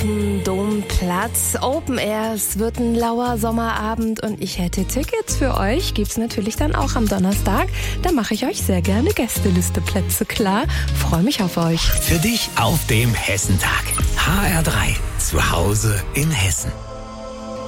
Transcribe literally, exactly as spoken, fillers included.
Domplatz, Open Air. Es wird ein lauer Sommerabend und ich hätte Tickets für euch. Gibt's natürlich dann auch am Donnerstag. Da mache ich euch sehr gerne Gästelisteplätze klar. Freue mich auf euch. Für dich auf dem Hessentag. H R drei. Zu Hause in Hessen.